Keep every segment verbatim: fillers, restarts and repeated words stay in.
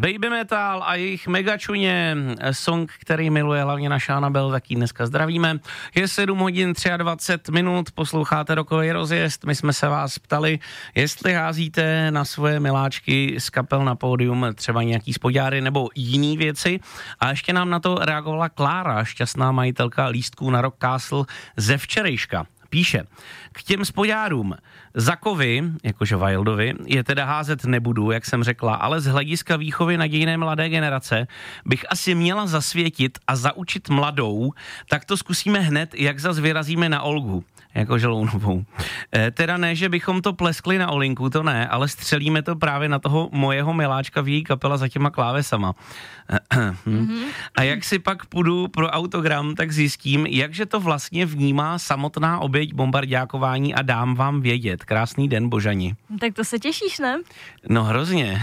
Baby Metal a jejich megačuně, song, který miluje hlavně naša Anabel, taky dneska zdravíme. Je sedm hodin dvacet tři minut, posloucháte rokový rozjezd, my jsme se vás ptali, jestli házíte na svoje miláčky z kapel na pódium třeba nějaký spodňáry nebo jiný věci. A ještě nám na to reagovala Klára, šťastná majitelka lístků na Rock Castle ze včerejška. Píše, k těm spodňárům Zakovi, jakože Wildovi, je teda házet nebudu, jak jsem řekla, ale z hlediska výchovy nadějné mladé generace bych asi měla zasvětit a zaučit mladou, tak to zkusíme hned, jak zas vyrazíme na Olgu, jako Želounovou. E, teda ne, že bychom to pleskli na Olinku, to ne, ale střelíme to právě na toho mojeho miláčka v její kapela za těma klávesama. Mm-hmm. A jak si pak půjdu pro autogram, tak zjistím, jakže to vlastně vnímá samotná oběť bombardákování a dám vám vědět. Krásný den, Božani. Tak to se těšíš, ne? No hrozně.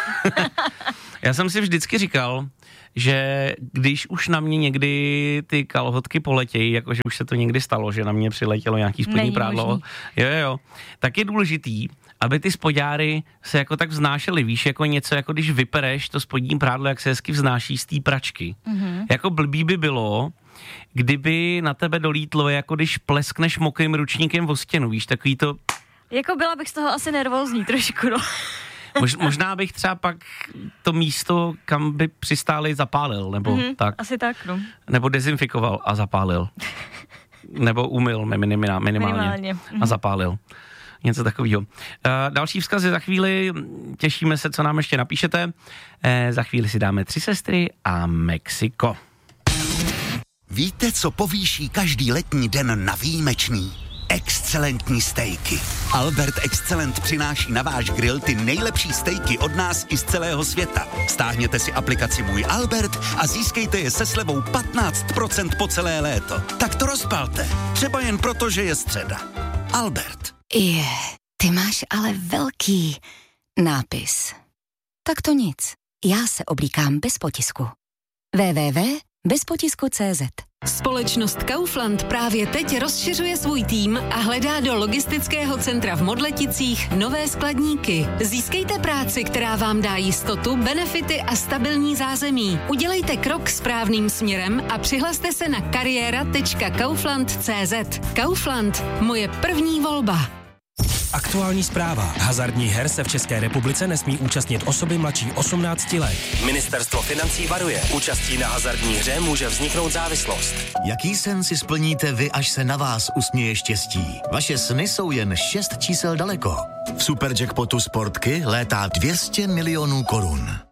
Já jsem si vždycky říkal, že když už na mě někdy ty kalhotky poletějí, jakože už se to někdy stalo, že na mě přiletělo nějaký spodní prádlo, jo, jo, tak je důležitý, aby ty spodňáry se jako tak vznášely, víš, jako něco, jako když vypereš to spodní prádlo, jak se hezky vznáší z té pračky. Mm-hmm. Jako blbý by bylo, kdyby na tebe dolítlo, jako když pleskneš mokrým ručníkem o stěnu, víš, takový to... Jako byla bych z toho asi nervózní trošku, no. Mož, možná bych třeba pak to místo, kam by přistáli, zapálil, nebo mm-hmm, tak. Asi tak, no. Nebo dezinfikoval a zapálil. Nebo umyl minimálně, minimálně a zapálil. Něco takového. Uh, další vzkazy za chvíli, těšíme se, co nám ještě napíšete. Uh, za chvíli si dáme Tři sestry a Mexiko. Víte, co povýší každý letní den na výjimečný? Excelentní stejky. Albert Excellent přináší na váš grill ty nejlepší stejky od nás i z celého světa. Stáhněte si aplikaci Můj Albert a získejte je se slevou patnáct procent po celé léto. Tak to rozpalte. Třeba jen proto, že je středa. Albert. Je, ty máš ale velký nápis. Tak to nic. Já se oblíkám bez potisku. w w w tečka bez potisku tečka cé zet. Společnost Kaufland právě teď rozšiřuje svůj tým a hledá do logistického centra v Modleticích nové skladníky. Získejte práci, která vám dá jistotu, benefity a stabilní zázemí. Udělejte krok správným směrem a přihlaste se na kariéra tečka kaufland tečka cé zet. Kaufland, moje první volba. Aktuální zpráva. Hazardních her se v České republice nesmí účastnit osoby mladší osmnácti let. Ministerstvo financí varuje. Účastí na hazardní hře může vzniknout závislost. Jaký sen si splníte vy, až se na vás usměje štěstí? Vaše sny jsou jen šest čísel daleko. V Superjackpotu Sportky létá dvě stě milionů korun.